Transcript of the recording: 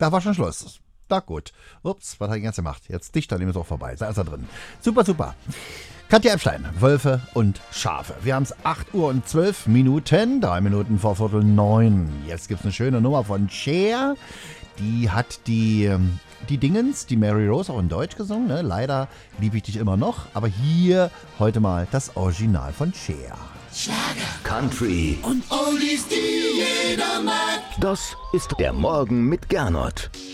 Da war schon Schluss. Na gut. Ups, was hat ich jetzt gemacht? Jetzt dicht, dann ist es auch vorbei. Da ist er drin. Super, super. Katja Epstein, Wölfe und Schafe. Wir haben es 8 Uhr und 12 Minuten, 3 Minuten vor Viertel 9. Jetzt gibt es eine schöne Nummer von Cher. Die hat die Dingens, die Mary Rose auch in Deutsch gesungen. Ne? Leider liebe ich dich immer noch. Aber hier heute mal das Original von Cher. Schlager, Country und Oldies, die jeder mag. Das ist der Morgen mit Gernot.